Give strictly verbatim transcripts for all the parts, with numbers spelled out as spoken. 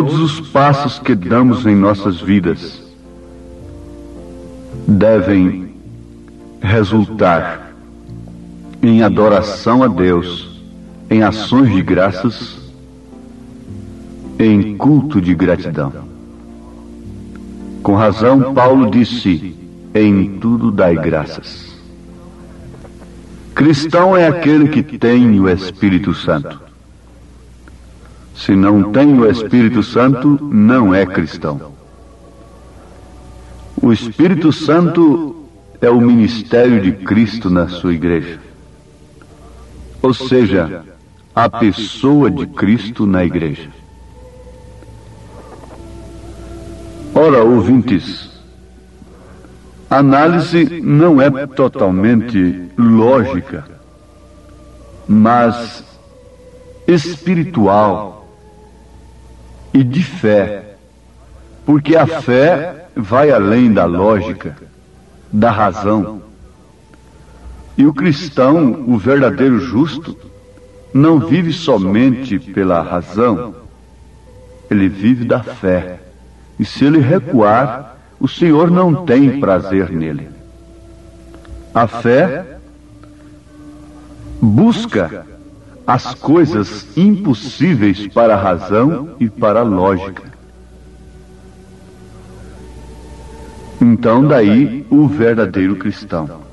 Todos os passos que damos em nossas vidas devem resultar em adoração a Deus, em ações de graças, em culto de gratidão. Com razão, Paulo disse: em tudo dai graças. Cristão é aquele que tem o Espírito Santo. Se não tem o Espírito Santo, não é cristão. O Espírito Santo é o ministério de Cristo na sua igreja. Ou seja, a pessoa de Cristo na igreja. Ora, ouvintes, a análise não é totalmente lógica, mas espiritual e de fé, porque a fé vai além da lógica, da razão. E o cristão, o verdadeiro justo, não vive somente pela razão, ele vive da fé. E se ele recuar, o Senhor não tem prazer nele. A fé busca as coisas impossíveis para a razão e para a lógica. Então, daí o verdadeiro cristão.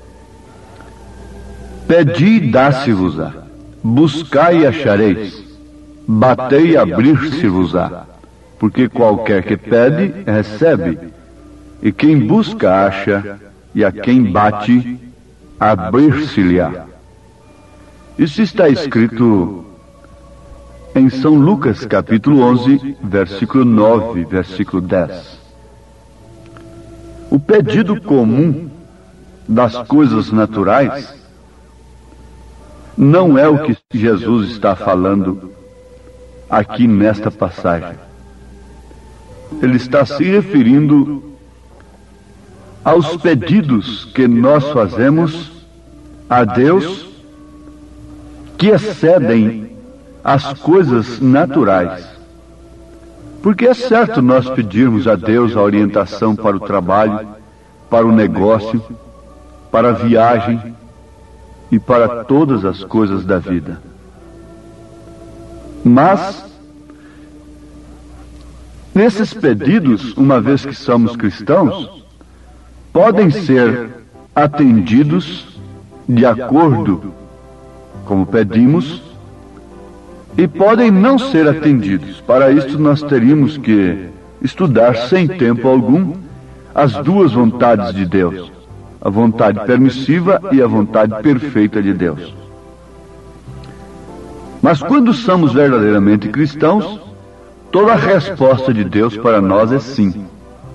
Pedi e dá-se-vos-á, buscai e achareis, batei e abrir-se-vos-á, porque qualquer que pede, recebe, e quem busca, acha, e a quem bate, abrir-se-lhe-á. Isso está escrito em São Lucas, capítulo onze, versículo nove, versículo dez. O pedido comum das coisas naturais não é o que Jesus está falando aqui nesta passagem. Ele está se referindo aos pedidos que nós fazemos a Deus que excedem as coisas naturais. Porque é certo nós pedirmos a Deus a orientação para o trabalho, para o negócio, para a viagem e para todas as coisas da vida. Mas nesses pedidos, uma vez que somos cristãos, podem ser atendidos de acordo como pedimos e podem não ser atendidos. Para isso nós teríamos que estudar sem tempo algum as duas vontades de Deus, a vontade permissiva e a vontade perfeita de Deus. Mas quando somos verdadeiramente cristãos, toda a resposta de Deus para nós é sim.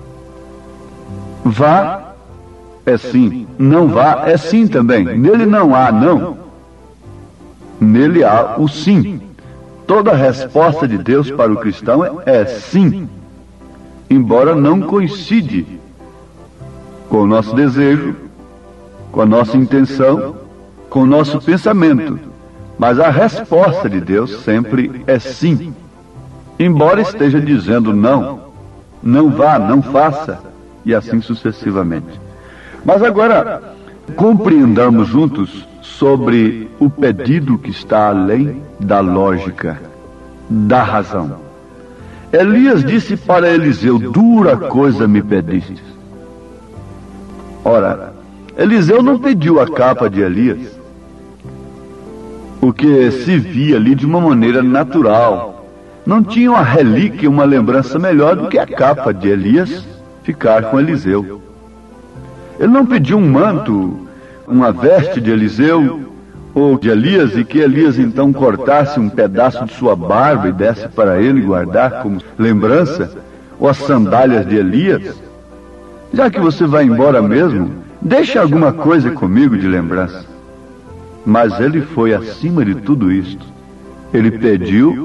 Vá, é sim. Não vá, é sim também. Nele não há não. Nele há o sim. Toda a resposta de Deus para o cristão é, é sim. Embora não coincide com o nosso desejo, com a nossa intenção, com o nosso pensamento. Mas a resposta de Deus sempre é sim. Embora esteja dizendo não, não vá, não faça, e assim sucessivamente. Mas agora, compreendamos juntos sobre o pedido que está além da lógica, da razão. Elias disse para Eliseu: dura coisa me pedistes. Ora, Eliseu não pediu a capa de Elias, o que se via ali de uma maneira natural. Não tinha uma relíquia, uma lembrança melhor do que a capa de Elias ficar com Eliseu. Ele não pediu um manto, uma veste de Eliseu ou de Elias, e que Elias então cortasse um pedaço de sua barba e desse para ele guardar como lembrança, ou as sandálias de Elias. Já que você vai embora mesmo, deixe alguma coisa comigo de lembrança. Mas ele foi acima de tudo isto. Ele pediu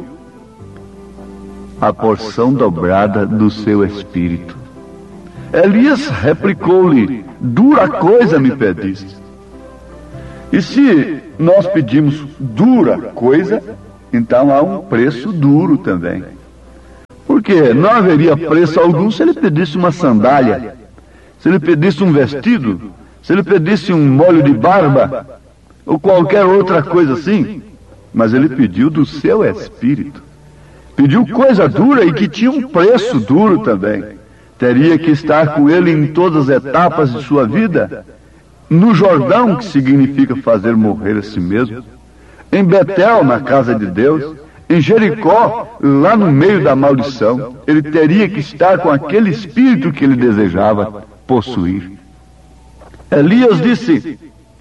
a porção dobrada do seu espírito. Elias replicou-lhe: dura coisa me pediste. E se nós pedimos dura coisa, então há um preço duro também. Porque não haveria preço algum se ele pedisse uma sandália, se ele pedisse um vestido, se ele pedisse um molho de barba, ou qualquer outra coisa assim. Mas ele pediu do seu espírito. Pediu coisa dura e que tinha um preço duro também. Teria que estar com ele em todas as etapas de sua vida. No Jordão, que significa fazer morrer a si mesmo. Em Betel, na casa de Deus. Em Jericó, lá no meio da maldição. Ele teria que estar com aquele espírito que ele desejava possuir. Elias disse: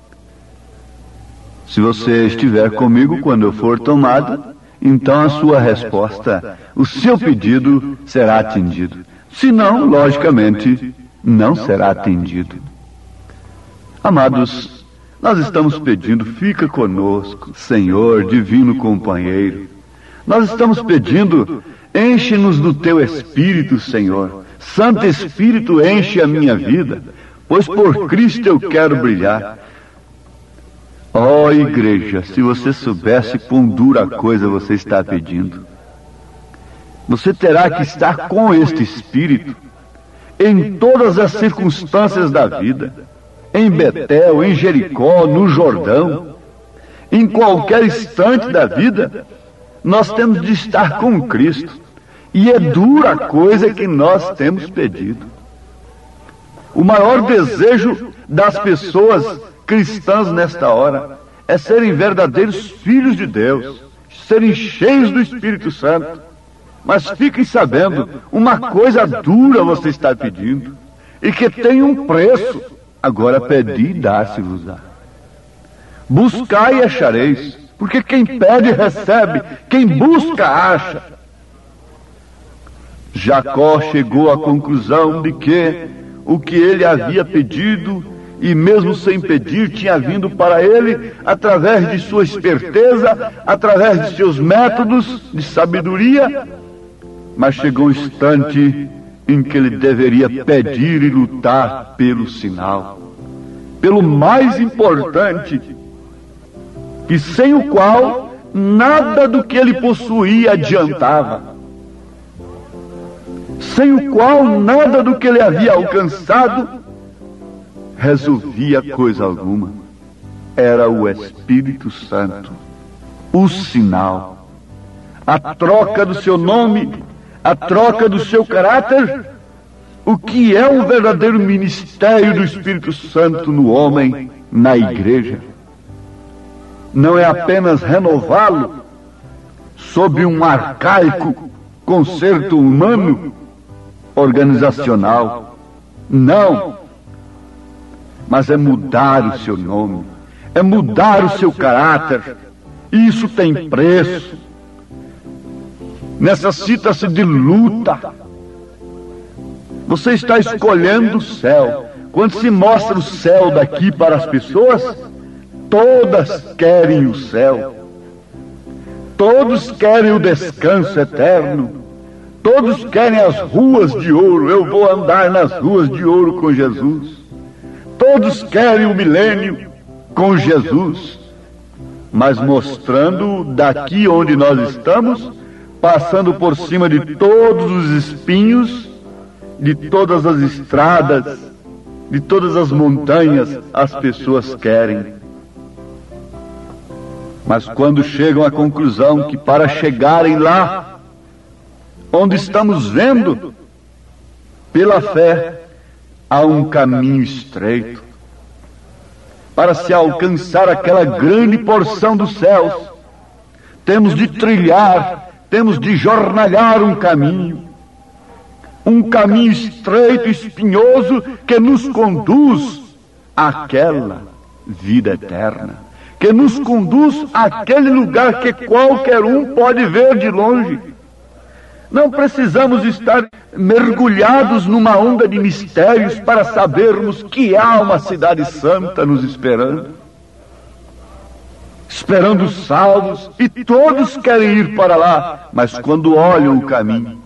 se você estiver comigo quando eu for tomado, então a sua resposta, o seu pedido será atendido. Se não, logicamente, não será atendido. Amados, nós estamos pedindo, fica conosco, Senhor, divino companheiro. Nós estamos pedindo, enche-nos do teu Espírito, Senhor. Santo Espírito, enche a minha vida, pois por Cristo eu quero brilhar. Ó, igreja, se você soubesse quão dura coisa você está pedindo. Você terá que estar com este Espírito em todas as circunstâncias da vida. Em Betel, em Jericó, no Jordão. Em qualquer instante da vida, nós temos de estar com Cristo. E é dura a coisa que nós temos pedido. O maior desejo das pessoas cristãs nesta hora é serem verdadeiros filhos de Deus, serem cheios do Espírito Santo. Mas fiquem sabendo, uma coisa dura você está pedindo, e que tem um preço. Agora pedi e dá-se-vos-á. Buscai e achareis, porque quem pede recebe, quem busca acha. Jacó chegou à conclusão de que o que ele havia pedido, e mesmo sem pedir, tinha vindo para ele através de sua esperteza, através de seus métodos de sabedoria. Mas chegou um instante em que ele deveria pedir e lutar pelo sinal, pelo mais importante, e sem o qual nada do que ele possuía adiantava, sem o qual nada do que ele havia alcançado resolvia coisa alguma. Era o Espírito Santo, o sinal, a troca do seu nome, a troca do seu caráter. O que é um verdadeiro ministério do Espírito Santo no homem, na igreja? Não é apenas renová-lo sob um arcaico concerto humano, organizacional. Não. Mas é mudar o seu nome, é mudar o seu caráter. Isso tem preço. Necessita-se de luta. Você está escolhendo o céu. Quando se mostra o céu daqui para as pessoas, todas querem o céu. Todos querem o descanso eterno. Todos querem as ruas de ouro. Eu vou andar nas ruas de ouro com Jesus. Todos querem o milênio com Jesus. Mas mostrando daqui onde nós estamos, passando por cima de todos os espinhos, de todas as estradas, de todas as montanhas, as pessoas querem. Mas quando chegam à conclusão que para chegarem lá, onde estamos vendo, pela fé, há um caminho estreito, para se alcançar aquela grande porção dos céus, temos de trilhar, temos de jornalhar um caminho, um caminho estreito, espinhoso, que nos conduz àquela vida eterna, que nos conduz àquele lugar que qualquer um pode ver de longe. Não precisamos estar mergulhados numa onda de mistérios para sabermos que há uma cidade santa nos esperando, esperando os salvos, e todos querem ir para lá, mas quando olham o caminho,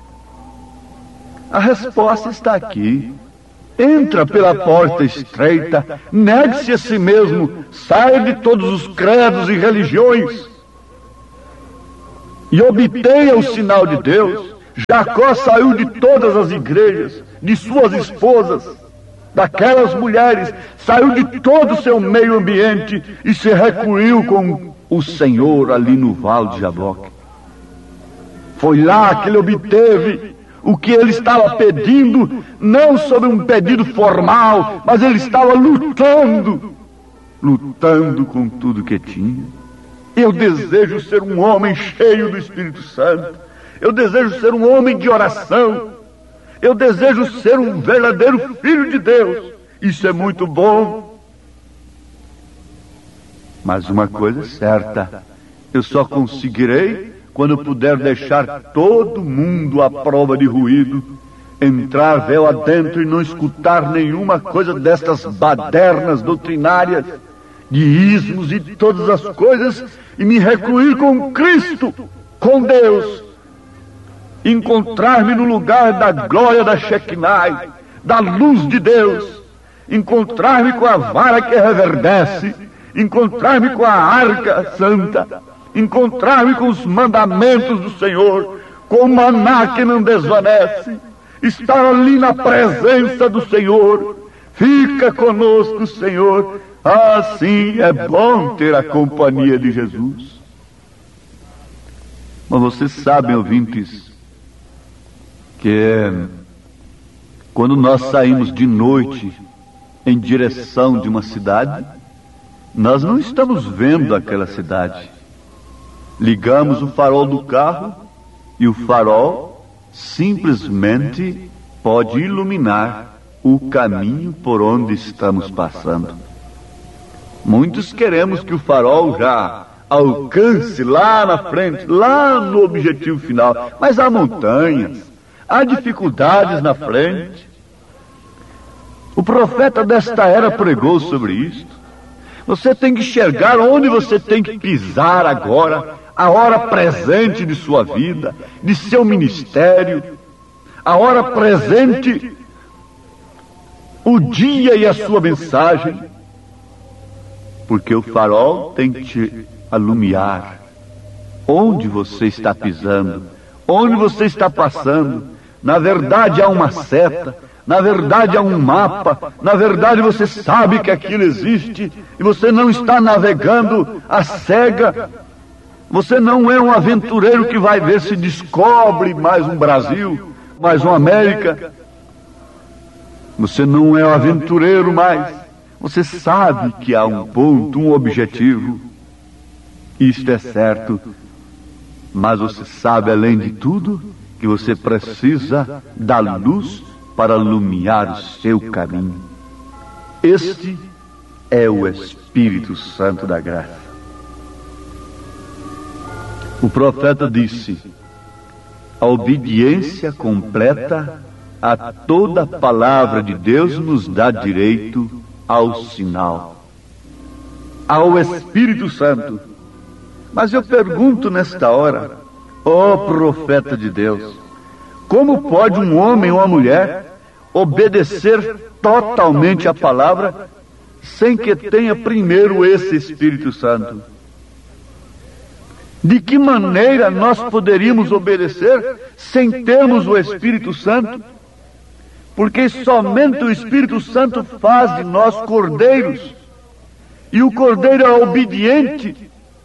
a resposta está aqui. Entra pela porta estreita, negue-se a si mesmo, saia de todos os credos e religiões, e obtenha o sinal de Deus. Jacó saiu de todas as igrejas, de suas esposas, daquelas mulheres, saiu de todo o seu meio ambiente e se recolheu com o Senhor ali no vale de Jaboque. Foi lá que ele obteve o que ele estava pedindo, não sobre um pedido formal, mas ele estava lutando, lutando com tudo que tinha. Eu desejo ser um homem cheio do Espírito Santo. Eu desejo ser um homem de oração. Eu desejo ser um verdadeiro filho de Deus. Isso é muito bom. Mas uma coisa é certa: eu só conseguirei quando eu puder deixar todo mundo à prova de ruído, entrar véu adentro e não escutar nenhuma coisa destas badernas doutrinárias, de ismos e todas as coisas, e me recluir com Cristo, com Deus, encontrar-me no lugar da glória da Shekinah, da luz de Deus, encontrar-me com a vara que reverdece, encontrar-me com a arca santa, encontrar-me com os mandamentos do Senhor, com o maná que não desvanece, estar ali na presença do Senhor. Fica conosco, Senhor. Assim é bom ter a companhia de Jesus. Mas vocês sabem, ouvintes, que quando nós saímos de noite em direção de uma cidade, nós não estamos vendo aquela cidade. Ligamos o farol do carro e o farol simplesmente pode iluminar o caminho por onde estamos passando. Muitos queremos que o farol já alcance lá na frente, lá no objetivo final, mas há montanhas, há dificuldades na frente. O profeta desta era pregou sobre isto. Você tem que enxergar onde você tem que pisar agora, a hora presente de sua vida, de seu ministério, a hora presente, o dia e a sua mensagem, porque o farol tem que te alumiar onde você está pisando, onde você está passando. Na verdade há uma seta, na verdade há um mapa, na verdade você sabe que aquilo existe e você não está navegando à cega. Você não é um aventureiro que vai ver se descobre mais um Brasil, mais uma América. Você não é um aventureiro mais. Você sabe que há um ponto, um objetivo. Isto é certo. Mas você sabe, além de tudo, que você precisa da luz para iluminar o seu caminho. Este é o Espírito Santo da graça. O profeta disse: a obediência completa a toda palavra de Deus nos dá direito ao sinal, ao Espírito Santo. Mas eu pergunto nesta hora, ó profeta de Deus, como pode um homem ou uma mulher obedecer totalmente a palavra sem que tenha primeiro esse Espírito Santo? De que maneira nós poderíamos obedecer sem termos o Espírito Santo? Porque somente o Espírito Santo faz de nós cordeiros, e o cordeiro é obediente.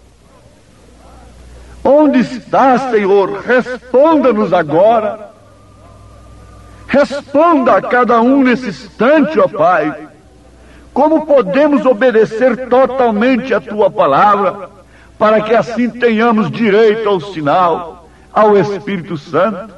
Onde está, Senhor? Responda-nos agora. Responda a cada um nesse instante, ó Pai. Como podemos obedecer totalmente a Tua palavra, para que assim tenhamos direito ao sinal, ao Espírito Santo?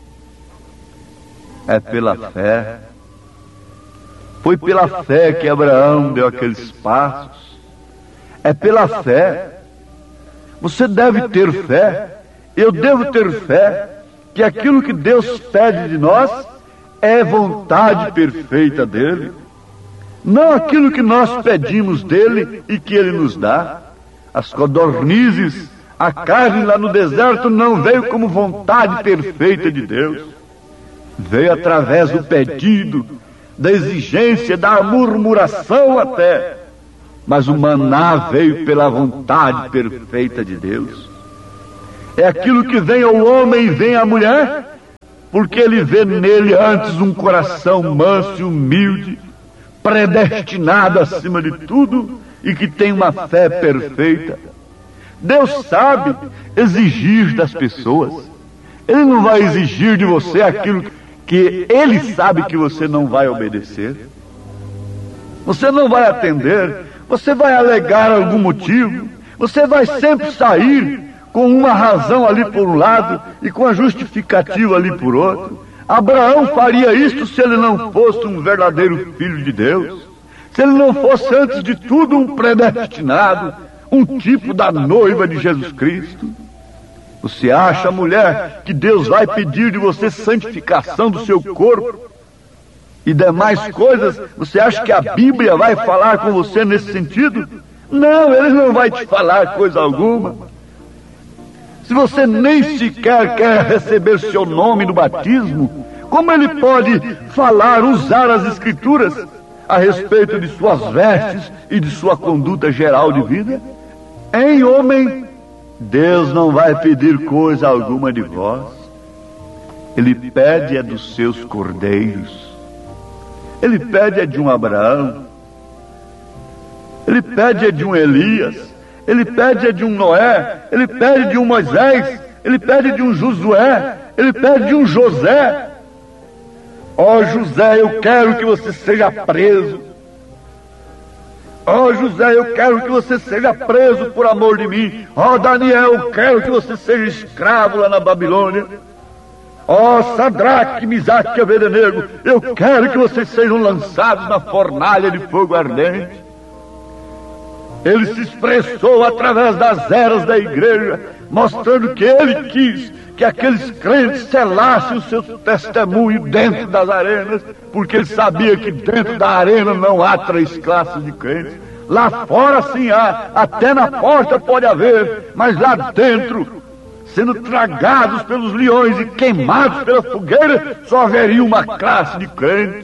É pela fé. Foi pela fé que Abraão deu aqueles passos. É pela fé. Você deve ter fé, eu devo ter fé, que aquilo que Deus pede de nós é vontade perfeita dEle. Não aquilo que nós pedimos dEle e que Ele nos dá. As codornizes, a carne lá no deserto não veio como vontade perfeita de Deus. Veio através do pedido, da exigência, da murmuração até. Mas o maná veio pela vontade perfeita de Deus. É aquilo que vem ao homem e vem à mulher porque ele vê nele antes um coração manso e humilde, predestinado acima de tudo e que tem uma fé perfeita. Deus sabe exigir das pessoas. Ele não vai exigir de você aquilo que ele sabe que você não vai obedecer. Você não vai atender, você vai alegar algum motivo, você vai sempre sair com uma razão ali por um lado e com a justificativa ali por outro. Abraão faria isto se ele não fosse um verdadeiro filho de Deus, se ele não fosse antes de tudo um predestinado, um tipo da noiva de Jesus Cristo. Você acha, mulher, que Deus vai pedir de você santificação do seu corpo e demais coisas? Você acha que a Bíblia vai falar com você nesse sentido? Não, ele não vai te falar coisa alguma. Se você nem sequer quer receber seu nome no batismo, como ele pode falar, usar as Escrituras a respeito de suas vestes e de sua conduta geral de vida? Em homem, Deus não vai pedir coisa alguma de vós. Ele pede é dos seus cordeiros. Ele pede é de um Abraão. Ele pede é de um Elias. Ele pede é de um Noé. Ele pede de um Moisés. Ele pede de um Josué. Ele pede de um José. Ó José, eu quero que você seja preso. Ó José, eu quero que você seja preso por amor de mim. Ó Daniel, eu quero que você seja escravo lá na Babilônia. Ó Sadraque, Misaque e Abednego, eu quero que vocês sejam lançados na fornalha de fogo ardente. Ele se expressou através das eras da igreja, mostrando que ele quis que aqueles crentes selassem o seu testemunho dentro das arenas, porque ele sabia que dentro da arena não há três classes de crentes. Lá fora sim há, até na porta pode haver, mas lá dentro, sendo tragados pelos leões e queimados pela fogueira, só haveria uma classe de crentes.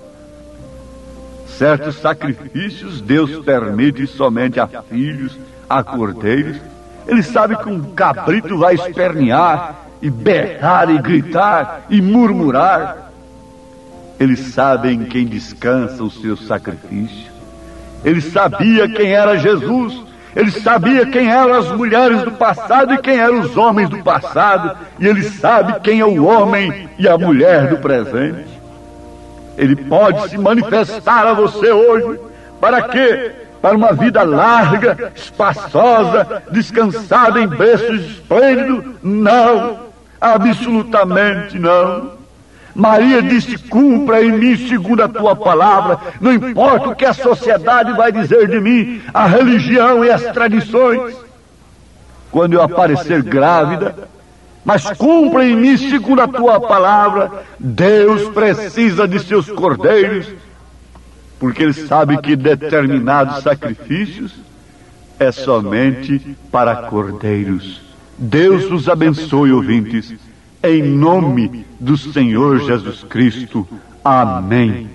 Certos sacrifícios Deus permite somente a filhos, a cordeiros. Ele sabe que um cabrito vai espernear e berrar e gritar e murmurar. Ele sabe em quem descansa o seu sacrifício. Ele sabia quem era Jesus. Ele sabia quem eram as mulheres do passado e quem eram os homens do passado. E ele sabe quem é o homem e a mulher do presente. Ele pode se manifestar a você hoje. Para quê? Para uma vida larga, espaçosa, descansada em berços esplêndidos? Não, absolutamente não. Maria disse: cumpra em mim segundo a tua palavra. Não importa o que a sociedade vai dizer de mim, a religião e as tradições. Quando eu aparecer grávida, mas cumpra em mim segundo a tua palavra. Deus precisa de seus cordeiros, porque ele sabe que determinados sacrifícios é somente para cordeiros. Deus os abençoe, ouvintes, em nome do Senhor Jesus Cristo. Amém.